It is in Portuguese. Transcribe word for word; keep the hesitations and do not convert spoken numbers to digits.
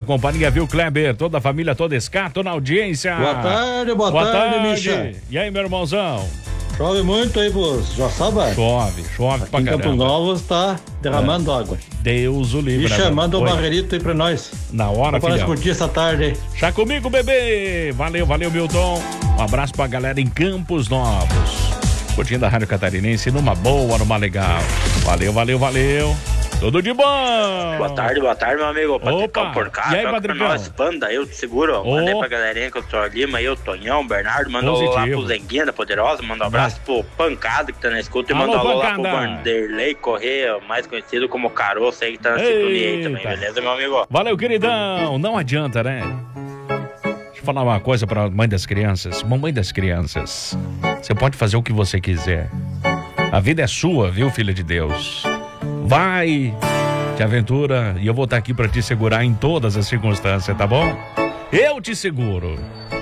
companhia, viu, Kleber? Toda a família, toda escato na audiência. Boa tarde, boa, boa tarde, tarde, Misha. E aí, meu irmãozão? Chove muito aí pros Joçaba? Chove, chove Aqui pra em caramba. Campos Novos tá derramando é. água. Deus o livre. Misha, né, manda um Oi. barreirito aí pra nós. Na hora, Vamos filhão. curtir essa tarde aí. Já comigo, bebê. Valeu, valeu, Milton. Um abraço pra galera em Campos Novos. Curtindo a Rádio Catarinense numa boa, numa legal. Valeu, valeu, valeu. Tudo de bom. Boa tarde, boa tarde, meu amigo. Patricão Opa. por cá, E aí, toca pra Patricão? nós, banda, eu te seguro. Ô. Mandei pra galerinha que eu tô Lima, eu, Tonhão, Bernardo, manda um alô lá Positivo. pro Zenguinha da Poderosa, manda um abraço pro Pancada que tá na escuta e Alô, manda um alô lá pro Pancada. Vanderlei Correia, mais conhecido como Caroço aí que tá na sintonia aí também, Eita. beleza, meu amigo? Valeu, queridão. Não adianta, né? Deixa eu falar uma coisa pra mãe das crianças. Mamãe das crianças, você pode fazer o que você quiser. A vida é sua, viu, filha de Deus? Vai, te aventura, e eu vou estar aqui pra te segurar em todas as circunstâncias, tá bom? Eu te seguro.